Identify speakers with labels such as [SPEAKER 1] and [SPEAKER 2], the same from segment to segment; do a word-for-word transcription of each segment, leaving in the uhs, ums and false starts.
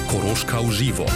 [SPEAKER 1] Koroška uživo.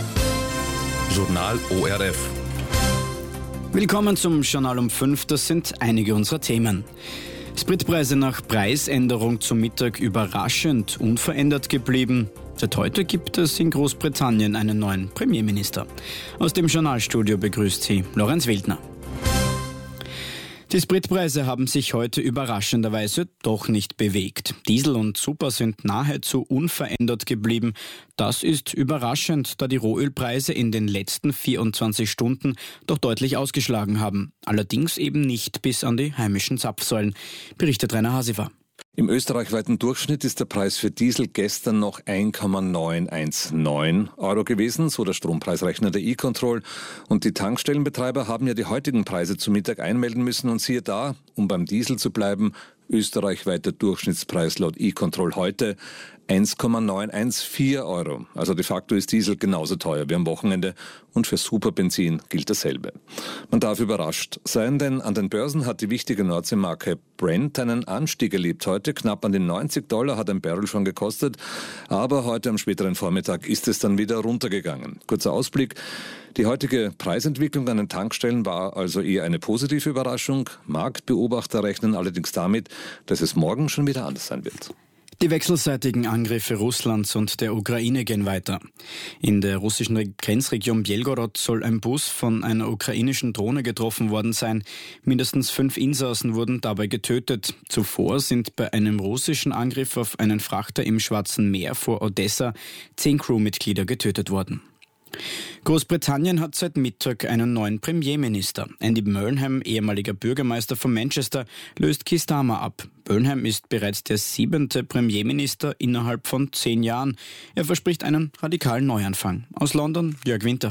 [SPEAKER 1] Journal O R F.
[SPEAKER 2] Willkommen zum Journal um fünf, das sind einige unserer Themen. Spritpreise nach Preisänderung zum Mittag überraschend unverändert geblieben. Seit heute gibt es in Großbritannien einen neuen Premierminister. Aus dem Journalstudio begrüßt Sie Lorenz Wildner. Die Spritpreise haben sich heute überraschenderweise doch nicht bewegt. Diesel und Super sind nahezu unverändert geblieben. Das ist überraschend, da die Rohölpreise in den letzten vierundzwanzig Stunden doch deutlich ausgeschlagen haben. Allerdings eben nicht bis an die heimischen Zapfsäulen, berichtet Rainer Hasifer.
[SPEAKER 3] Im österreichweiten Durchschnitt ist der Preis für Diesel gestern noch ein Komma neun eins neun Euro gewesen, so der Strompreisrechner der E-Control. Und die Tankstellenbetreiber haben ja die heutigen Preise zu Mittag einmelden müssen. Und siehe da, um beim Diesel zu bleiben, österreichweiter Durchschnittspreis laut E-Control heute eins Komma neun eins vier Euro. Also de facto ist Diesel genauso teuer wie am Wochenende und für Superbenzin gilt dasselbe. Man darf überrascht sein, denn an den Börsen hat die wichtige Nordseemarke Brent einen Anstieg erlebt heute. Knapp an den neunzig Dollar hat ein Barrel schon gekostet, aber heute am späteren Vormittag ist es dann wieder runtergegangen. Kurzer Ausblick. Die heutige Preisentwicklung an den Tankstellen war also eher eine positive Überraschung. Marktbeobachter rechnen allerdings damit, dass es morgen schon wieder anders sein wird.
[SPEAKER 2] Die wechselseitigen Angriffe Russlands und der Ukraine gehen weiter. In der russischen Grenzregion Belgorod soll ein Bus von einer ukrainischen Drohne getroffen worden sein. Mindestens fünf Insassen wurden dabei getötet. Zuvor sind bei einem russischen Angriff auf einen Frachter im Schwarzen Meer vor Odessa zehn Crewmitglieder getötet worden. Großbritannien hat seit Mittag einen neuen Premierminister. Andy Burnham, ehemaliger Bürgermeister von Manchester, löst Keir Starmer ab. Burnham ist bereits der siebente Premierminister innerhalb von zehn Jahren. Er verspricht einen radikalen Neuanfang. Aus London, Jörg Winter.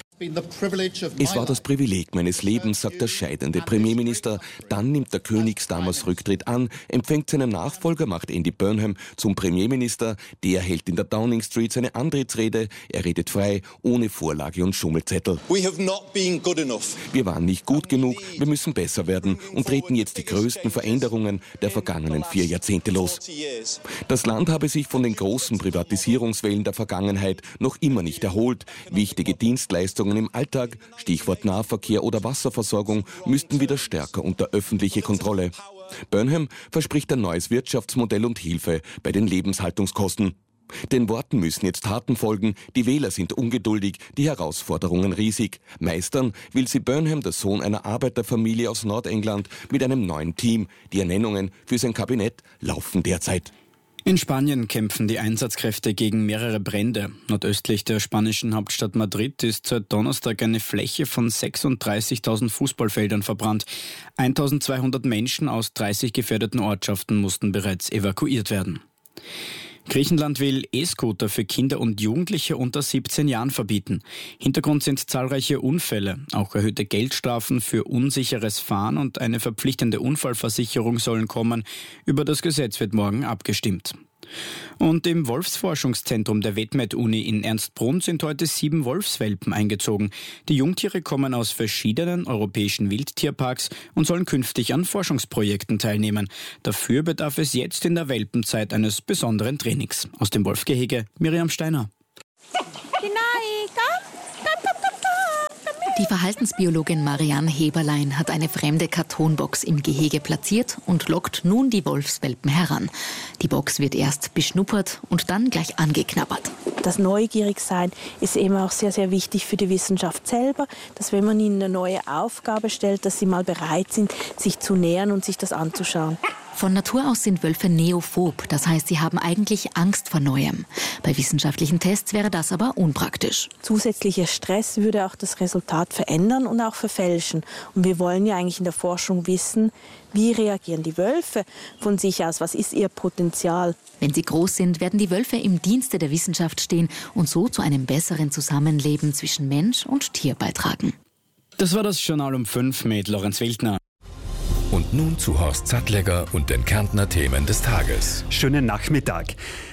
[SPEAKER 4] Es war das Privileg meines Lebens, sagt der scheidende Premierminister. Dann nimmt der König Starmers Rücktritt an, empfängt seinen Nachfolger, macht Andy Burnham zum Premierminister. Der hält in der Downing Street seine Antrittsrede. Er redet frei, ohne Vorlage und Schummelzettel. Wir waren nicht gut genug, wir müssen besser werden und treten jetzt die größten Veränderungen der vergangenen vier Jahrzehnte los. Das Land habe sich von den großen Privatisierungswellen der Vergangenheit noch immer nicht erholt. Wichtige Dienstleistungen im Alltag, Stichwort Nahverkehr oder Wasserversorgung, müssten wieder stärker unter öffentliche Kontrolle. Burnham verspricht ein neues Wirtschaftsmodell und Hilfe bei den Lebenshaltungskosten. Den Worten müssen jetzt Taten folgen, die Wähler sind ungeduldig, die Herausforderungen riesig. Meistern will sie Burnham, der Sohn einer Arbeiterfamilie aus Nordengland, mit einem neuen Team. Die Ernennungen für sein Kabinett laufen derzeit.
[SPEAKER 2] In Spanien kämpfen die Einsatzkräfte gegen mehrere Brände. Nordöstlich der spanischen Hauptstadt Madrid ist seit Donnerstag eine Fläche von sechsunddreißigtausend Fußballfeldern verbrannt. eintausendzweihundert Menschen aus dreißig gefährdeten Ortschaften mussten bereits evakuiert werden. Griechenland will E-Scooter für Kinder und Jugendliche unter siebzehn Jahren verbieten. Hintergrund sind zahlreiche Unfälle. Auch erhöhte Geldstrafen für unsicheres Fahren und eine verpflichtende Unfallversicherung sollen kommen. Über das Gesetz wird morgen abgestimmt. Und im Wolfsforschungszentrum der Vetmed-Uni in Ernstbrunn sind heute sieben Wolfswelpen eingezogen. Die Jungtiere kommen aus verschiedenen europäischen Wildtierparks und sollen künftig an Forschungsprojekten teilnehmen. Dafür bedarf es jetzt in der Welpenzeit eines besonderen Trainings. Aus dem Wolfgehege Miriam Steiner.
[SPEAKER 5] Die Verhaltensbiologin Marianne Heberlein hat eine fremde Kartonbox im Gehege platziert und lockt nun die Wolfswelpen heran. Die Box wird erst beschnuppert und dann gleich angeknabbert.
[SPEAKER 6] Das Neugierigsein ist eben auch sehr, sehr wichtig für die Wissenschaft selber, dass wenn man ihnen eine neue Aufgabe stellt, dass sie mal bereit sind, sich zu nähern und sich das anzuschauen.
[SPEAKER 5] Von Natur aus sind Wölfe neophob, das heißt, sie haben eigentlich Angst vor Neuem. Bei wissenschaftlichen Tests wäre das aber unpraktisch.
[SPEAKER 6] Zusätzlicher Stress würde auch das Resultat verändern und auch verfälschen. Und wir wollen ja eigentlich in der Forschung wissen, wie reagieren die Wölfe von sich aus, was ist ihr Potenzial.
[SPEAKER 5] Wenn sie groß sind, werden die Wölfe im Dienste der Wissenschaft stehen und so zu einem besseren Zusammenleben zwischen Mensch und Tier beitragen.
[SPEAKER 2] Das war das Journal um fünf mit Lorenz Wildner.
[SPEAKER 1] Und nun zu Horst Sattlegger und den Kärntner Themen des Tages.
[SPEAKER 7] Schönen Nachmittag.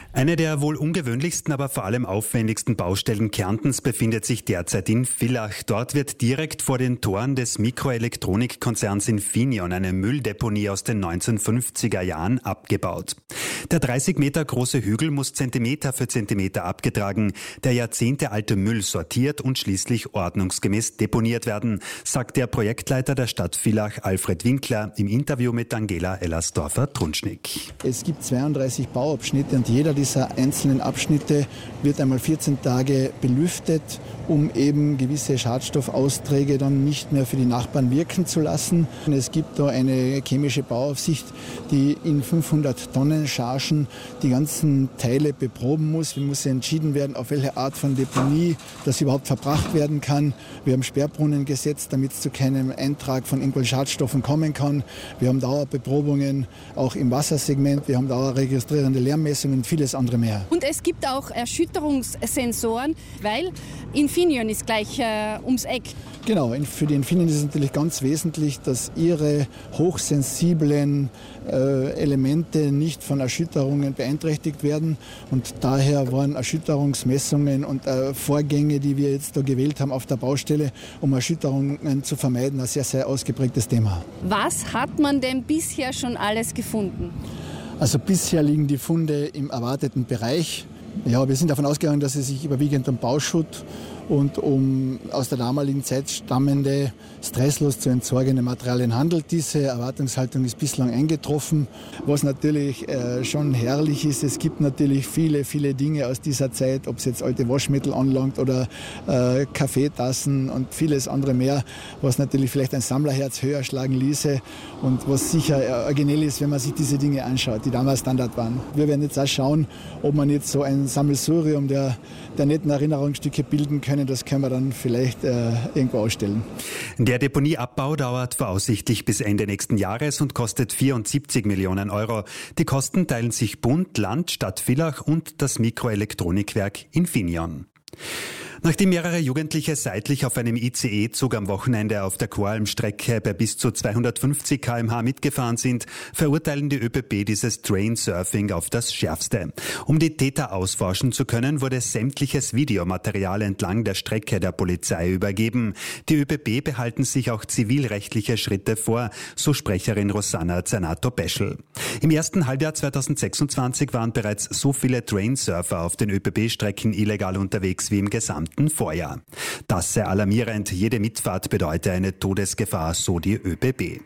[SPEAKER 7] Eine der wohl ungewöhnlichsten, aber vor allem aufwendigsten Baustellen Kärntens befindet sich derzeit in Villach. Dort wird direkt vor den Toren des Mikroelektronikkonzerns Infineon eine Mülldeponie aus den neunzehnhundertfünfziger Jahren abgebaut. Der dreißig Meter große Hügel muss Zentimeter für Zentimeter abgetragen, der jahrzehntealte Müll sortiert und schließlich ordnungsgemäß deponiert werden, sagt der Projektleiter der Stadt Villach, Alfred Winkler, im Interview mit Angela Ellersdorfer-Trunschnick.
[SPEAKER 8] Es gibt zweiunddreißig Bauabschnitte und jeder dieser einzelnen Abschnitte wird einmal vierzehn Tage belüftet, um eben gewisse Schadstoffausträge dann nicht mehr für die Nachbarn wirken zu lassen. Es gibt da eine chemische Bauaufsicht, die in fünfhundert Tonnen Chargen die ganzen Teile beproben muss. Es muss entschieden werden, auf welche Art von Deponie das überhaupt verbracht werden kann. Wir haben Sperrbrunnen gesetzt, damit es zu keinem Eintrag von irgendwelchen Schadstoffen kommen kann. Wir haben Dauerbeprobungen auch im Wassersegment. Wir haben dauerregistrierende Lärmmessungen und vieles andere mehr.
[SPEAKER 9] Und es gibt auch Erschütterungssensoren, weil Infineon ist gleich äh, ums Eck.
[SPEAKER 8] Genau, für die Infineon ist es natürlich ganz wesentlich, dass ihre hochsensiblen äh, Elemente nicht von Erschütterungen beeinträchtigt werden. Und daher waren Erschütterungsmessungen und äh, Vorgänge, die wir jetzt da gewählt haben auf der Baustelle, um Erschütterungen zu vermeiden, ein sehr, sehr ausgeprägtes Thema.
[SPEAKER 9] Was hat man denn bisher schon alles gefunden?
[SPEAKER 8] Also bisher liegen die Funde im erwarteten Bereich. Ja, wir sind davon ausgegangen, dass es sich überwiegend um Bauschutt und um aus der damaligen Zeit stammende, stresslos zu entsorgende Materialien handelt. Diese Erwartungshaltung ist bislang eingetroffen. Was natürlich äh, schon herrlich ist, es gibt natürlich viele, viele Dinge aus dieser Zeit, ob es jetzt alte Waschmittel anlangt oder äh, Kaffeetassen und vieles andere mehr, was natürlich vielleicht ein Sammlerherz höher schlagen ließe und was sicher äh, originell ist, wenn man sich diese Dinge anschaut, die damals Standard waren. Wir werden jetzt auch schauen, ob man jetzt so ein Sammelsurium der, der netten Erinnerungsstücke bilden können. Das können wir dann vielleicht äh, irgendwo ausstellen.
[SPEAKER 7] Der Deponieabbau dauert voraussichtlich bis Ende nächsten Jahres und kostet vierundsiebzig Millionen Euro. Die Kosten teilen sich Bund, Land, Stadt Villach und das Mikroelektronikwerk Infineon. Nachdem mehrere Jugendliche seitlich auf einem I C E-Zug am Wochenende auf der Choralm-Strecke bei bis zu zweihundertfünfzig Kilometer pro Stunde mitgefahren sind, verurteilen die ÖBB dieses Train-Surfing auf das Schärfste. Um die Täter ausforschen zu können, wurde sämtliches Videomaterial entlang der Strecke der Polizei übergeben. Die ÖBB behalten sich auch zivilrechtliche Schritte vor, so Sprecherin Rosanna Zernato-Beschel. Im ersten Halbjahr zweitausendsechsundzwanzig waren bereits so viele Train-Surfer auf den ÖBB-Strecken illegal unterwegs wie im gesamten Vorjahr. Das sei alarmierend. Jede Mitfahrt bedeute eine Todesgefahr, so die ÖBB.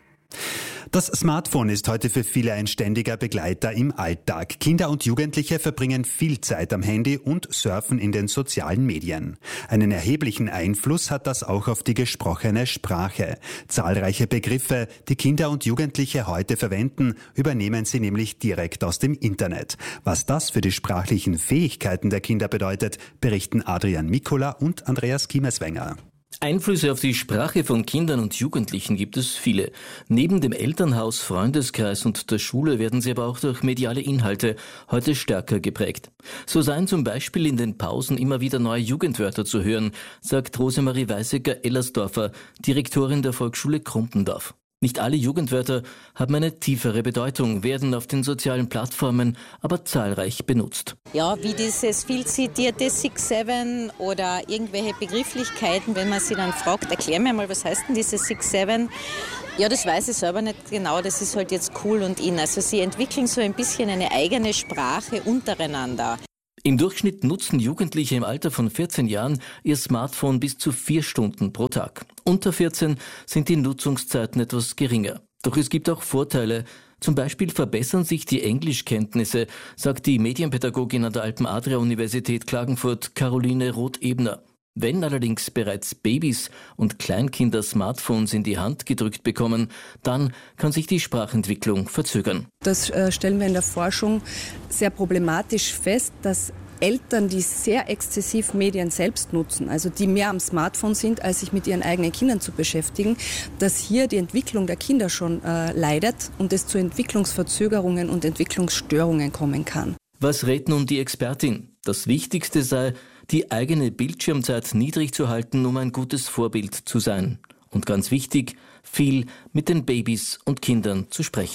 [SPEAKER 7] Das Smartphone ist heute für viele ein ständiger Begleiter im Alltag. Kinder und Jugendliche verbringen viel Zeit am Handy und surfen in den sozialen Medien. Einen erheblichen Einfluss hat das auch auf die gesprochene Sprache. Zahlreiche Begriffe, die Kinder und Jugendliche heute verwenden, übernehmen sie nämlich direkt aus dem Internet. Was das für die sprachlichen Fähigkeiten der Kinder bedeutet, berichten Adrian Mikula und Andreas Kiemeswenger.
[SPEAKER 10] Einflüsse auf die Sprache von Kindern und Jugendlichen gibt es viele. Neben dem Elternhaus, Freundeskreis und der Schule werden sie aber auch durch mediale Inhalte heute stärker geprägt. So seien zum Beispiel in den Pausen immer wieder neue Jugendwörter zu hören, sagt Rosemarie Weißecker-Ellersdorfer, Direktorin der Volksschule Krumpendorf. Nicht alle Jugendwörter haben eine tiefere Bedeutung, werden auf den sozialen Plattformen aber zahlreich benutzt.
[SPEAKER 11] Ja, wie dieses viel zitierte Six Seven oder irgendwelche Begrifflichkeiten, wenn man sie dann fragt, erklär mir mal, was heißt denn dieses Six Seven? Ja, das weiß ich selber nicht genau, das ist halt jetzt cool und in. Also sie entwickeln so ein bisschen eine eigene Sprache untereinander.
[SPEAKER 10] Im Durchschnitt nutzen Jugendliche im Alter von vierzehn Jahren ihr Smartphone bis zu vier Stunden pro Tag. Unter vierzehn sind die Nutzungszeiten etwas geringer. Doch es gibt auch Vorteile. Zum Beispiel verbessern sich die Englischkenntnisse, sagt die Medienpädagogin an der Alpen-Adria-Universität Klagenfurt, Caroline Roth-Ebner. Wenn allerdings bereits Babys und Kleinkinder Smartphones in die Hand gedrückt bekommen, dann kann sich die Sprachentwicklung verzögern.
[SPEAKER 12] Das äh, stellen wir in der Forschung sehr problematisch fest, dass Eltern, die sehr exzessiv Medien selbst nutzen, also die mehr am Smartphone sind, als sich mit ihren eigenen Kindern zu beschäftigen, dass hier die Entwicklung der Kinder schon äh, leidet und es zu Entwicklungsverzögerungen und Entwicklungsstörungen kommen kann.
[SPEAKER 10] Was rät nun die Expertin? Das Wichtigste sei, die eigene Bildschirmzeit niedrig zu halten, um ein gutes Vorbild zu sein. Und ganz wichtig, viel mit den Babys und Kindern zu sprechen.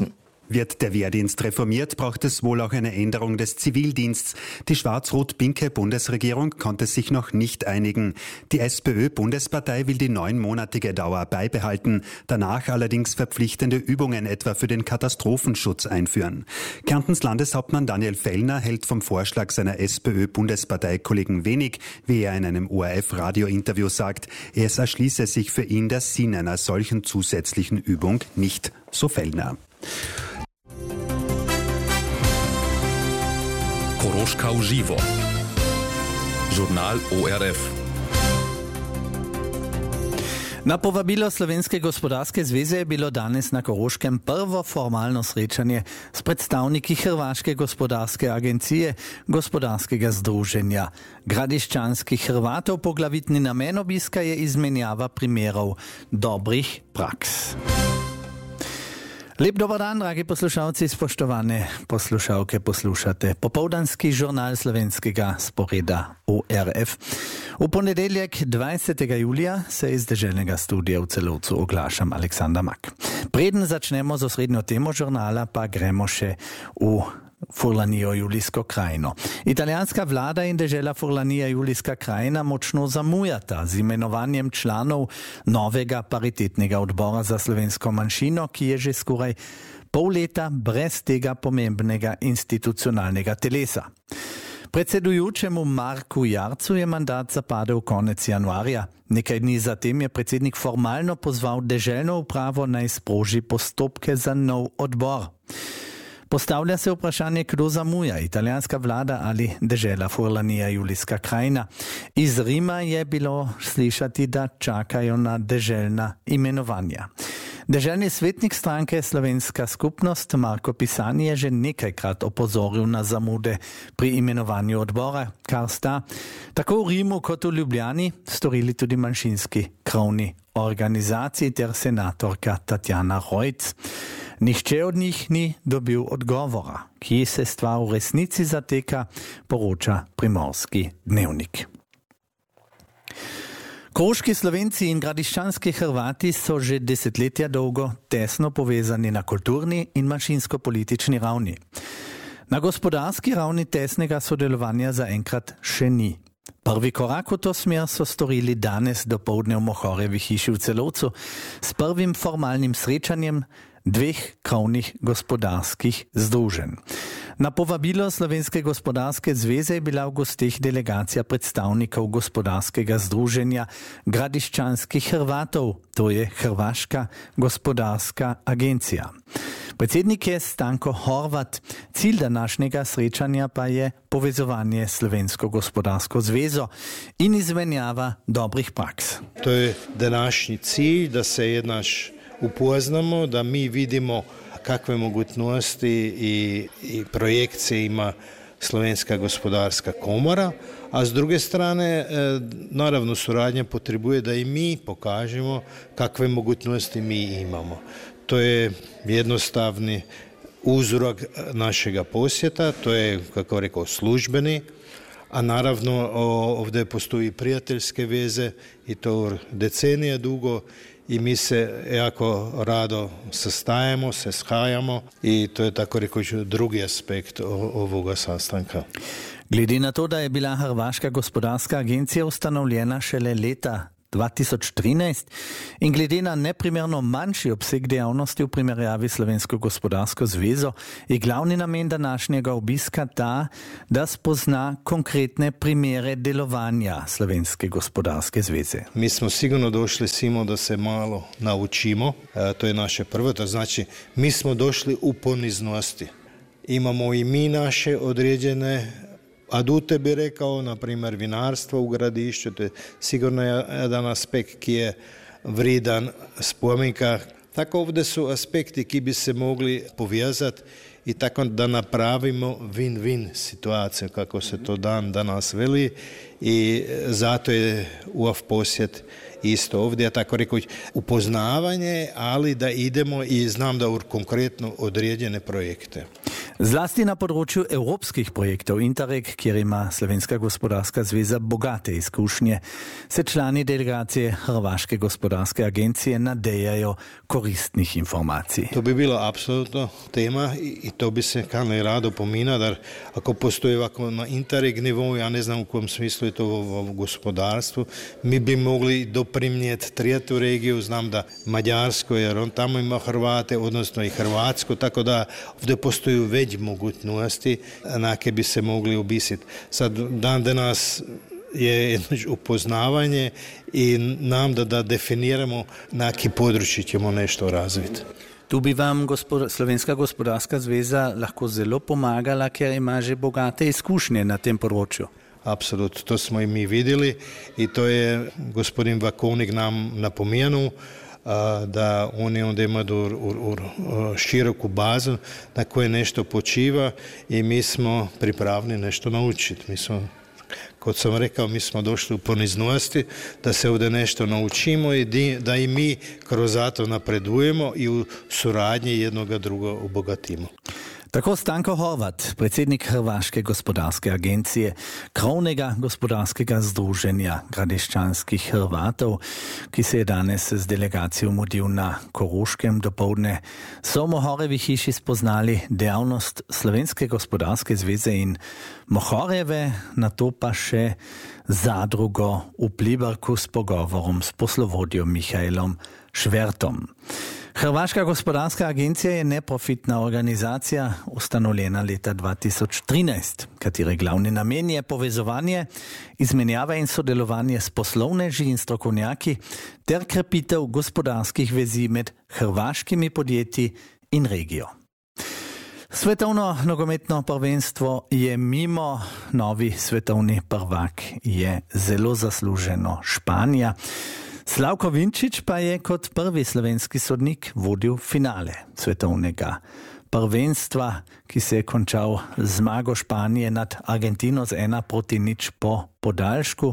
[SPEAKER 7] Wird der Wehrdienst reformiert, braucht es wohl auch eine Änderung des Zivildienstes. Die schwarz-rot-pinke Bundesregierung konnte sich noch nicht einigen. Die SPÖ-Bundespartei will die neunmonatige Dauer beibehalten, danach allerdings verpflichtende Übungen etwa für den Katastrophenschutz einführen. Kärntens Landeshauptmann Daniel Fellner hält vom Vorschlag seiner SPÖ-Bundesparteikollegen wenig, wie er in einem O R F-Radiointerview sagt. Es erschließe sich für ihn der Sinn einer solchen zusätzlichen Übung nicht, so Fellner.
[SPEAKER 1] Koroška uživo. Žurnal O R F.
[SPEAKER 13] Na povabilo Slovenske gospodarske zveze je bilo danes na Koroškem prvo formalno srečanje s predstavniki Hrvaške gospodarske agencije, gospodarskega združenja. Gradiščanskih Hrvatov poglavitni namen obiska je izmenjava primerov dobrih praks. Lep dober dan, dragi poslušalci, spoštovane poslušalke, poslušate popoldanski žurnal slovenskega sporeda O R F. V ponedeljek dvajsetega julija se iz deželnega studia v Celovcu oglašam Aleksandar Mak. Preden začnemo z osrednjo temo žurnala, pa gremo še v Furlanijo Julijsko krajino. Italijanska vlada in dežela Furlanija Julijska krajina močno zamujata z imenovanjem članov novega paritetnega odbora za slovensko manjšino, ki je že skoraj pol leta brez tega pomembnega institucionalnega telesa. Predsedujočemu Marku Jarcu je mandat zapadel konec januarja. Nekaj dni zatem je predsednik formalno pozval deželno upravo naj sproži postopke za nov odbor. Postavlja se vprašanje, kdo zamuja, italijanska vlada ali dežela Furlanija Julijska krajina. Iz Rima je bilo slišati, da čakajo na deželna imenovanja. Deželni svetnik stranke Slovenska skupnost Marko Pisani je že nekajkrat opozoril na zamude pri imenovanju odbora, kar sta tako v Rimu kot v Ljubljani storili tudi manjšinski krovni organizaciji ter senatorka Tatjana Rojc. Nihče od njih ni dobil odgovora, kje se stvar v resnici zateka, poroča Primorski dnevnik. Koroški Slovenci in gradiščanski Hrvati so že desetletja dolgo tesno povezani na kulturni in manjšinsko-politični ravni. Na gospodarski ravni tesnega sodelovanja zaenkrat še ni. Prvi korak v to smer so storili danes dopoldne v Mohorjevi hiši v Celovcu s prvim formalnim srečanjem dveh krovnih gospodarskih združenj. Na povabilo Slovenske gospodarske zveze je bila v gosteh delegacija predstavnikov gospodarskega združenja Gradiščanskih Hrvatov, to je Hrvaška gospodarska agencija. Predsednik je Stanko Horvat, cilj današnjega srečanja pa je povezovanje Slovensko gospodarsko zvezo in izmenjava dobrih praks.
[SPEAKER 14] To je današnji cilj, da se jednaš upoznamo, da mi vidimo kakve mogućnosti i, i projekcije ima Slovenska gospodarska komora, a s druge strane, naravno, suradnja potrebuje da i mi pokažemo kakve mogućnosti mi imamo. To je jednostavni uzorak našega posjeta, to je, kako rekao, službeni, a naravno ovdje postoji prijateljske veze i to decenije dugo i mi se jako rado sastajemo, se shajamo i to je tako rekoč drugi aspekt ovoga sastanka.
[SPEAKER 13] Glede na to, da je bila Hrvaška gospodarska agencija ustanovljena šele leta dva tisoč trinajst in glede na neprimerno manjši obseg dejavnosti v primerjavi Slovensko gospodarsko zvezo, je glavni namen današnjega obiska ta, da spozna konkretne primere delovanja Slovenske gospodarske zveze.
[SPEAKER 14] Mi smo sigurno došli Simo da se malo naučimo, e, to je naše prvo, to znači mi smo došli u poniznosti. Imamo i mi naše određene adute bi rekao, na primjer vinarstvo u Gradišću, to je sigurno jedan aspekt ki je vridan spomenika. Tako ovdje su aspekti ki bi se mogli povezati i tako da napravimo win-win situaciju, kako se to dan danas veli, i zato je U A F posjet isto ovdje, tako rekao, upoznavanje, ali da idemo i znam da u konkretno određene projekte.
[SPEAKER 13] Zlasti na področju evropskih projektov Interreg, kjer ima Slovenska gospodarska zveza bogate izkušnje, se člani delegacije Hrvaške gospodarske agencije nadejajo koristnih informacij.
[SPEAKER 14] To bi bilo apsolutno tema i to bi se kanali rado pomina, da ako postoji ovako na Interreg nivou, ja ne znam u kojem smislu je to u gospodarstvu, mi bi mogli doprinijeti tretu regiju, znam da Mađarsko, jer on tamo ima Hrvate, odnosno i Hrvatsko, tako da ovdje postoji već mogućnosti na koje bi se mogli obisiti. Sad dan danas je jedno upoznavanje i nam da, da definiramo na koje područje ćemo nešto razviti.
[SPEAKER 13] Tu bi vam gospod, Slovenska gospodarska zveza lahko zelo pomagala, ker ima že bogate izkušnje na tem področju.
[SPEAKER 14] Apsolutno, to smo i mi vidjeli i to je gospodin Vakovnik nam napomenuo, da oni onda imaju široku bazu na kojoj nešto počiva i mi smo pripravni nešto naučiti. Mi smo, kot sam rekao, mi smo došli u poniznosti da se ovdje nešto naučimo i da i mi kroz to napredujemo i u suradnji jednoga drugo obogatimo.
[SPEAKER 13] Tako Stanko Horvat, predsednik Hrvaške gospodarske agencije, krovnega gospodarskega združenja gradiščanskih Hrvatov, ki se je danes z delegacijo mudil na Koroškem dopoldne, so v Mohorevi hiši spoznali dejavnost Slovenske gospodarske zveze in Mohoreve, na to pa še zadrugo v Pliberku s pogovorom s poslovodjo Mihaelom Švertom. Hrvaška gospodarska agencija je neprofitna organizacija, ustanovljena leta dva tisoč trinajst, katere glavni namen je povezovanje, izmenjava in sodelovanje s poslovneži in strokovnjaki ter krepitev gospodarskih vezi med hrvaškimi podjetji in regijo. Svetovno nogometno prvenstvo je mimo, novi svetovni prvak je zelo zasluženo Španija. Slavko Vinčić pa je kot prvi slovenski sodnik vodil finale svetovnega prvenstva, ki se je končal z zmago Španije nad Argentino z ena proti nič po podaljšku.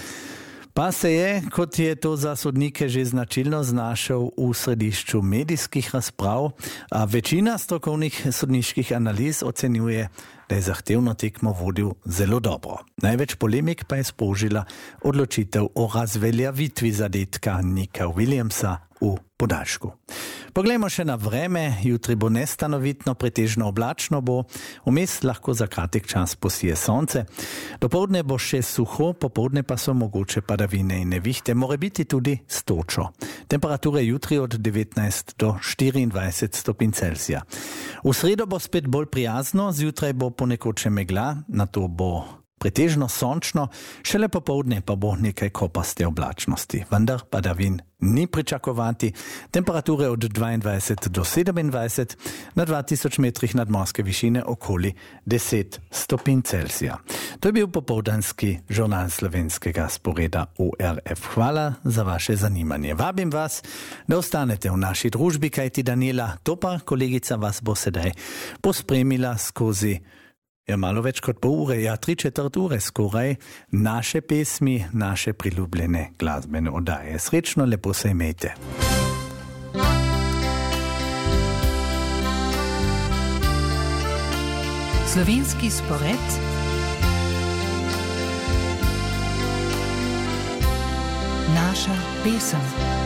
[SPEAKER 13] Pa se je, kot je to za sodnike že značilno, znašel v središču medijskih razprav, a večina strokovnih sodniških analiz ocenjuje, da je zahtevno tekmo vodil zelo dobro. Največ polemik pa je sprožila odločitev o razveljavitvi zadetka Nika Williamsa v podaljšku. Poglejmo še na vreme. Jutri bo nestanovitno, pretežno oblačno bo, vmes lahko za kratek čas posije sonce. Dopoldne bo še suho, popoldne pa so mogoče padavine in nevihte, more biti tudi s točo. Temperature jutri od devetnajst do štiriindvajset stopinj Celzija. V sredo bo spet bolj prijazno, zjutraj bo ponekod še megla, nato bo pretežno sončno, šele popoldne pa bo nekaj kopaste oblačnosti. Vendar padavin ni pričakovati. Temperature od dvaindvajset do sedemindvajset, na dva tisoč metrih nadmorske višine okoli deset stopinj Celzija. To je bil popoldanski žurnal slovenskega sporeda U R F. Hvala za vaše zanimanje. Vabim vas, da ostanete v naši družbi, kajti Daniela Topar, kolegica, vas bo sedaj pospremila skozi je malo več kot pol ure, ja, tri četrt ure skoraj, naše pesmi, naše priljubljene glasbene oddaje. Srečno, lepo se imejte.
[SPEAKER 15] Slovenski spored naša pesem.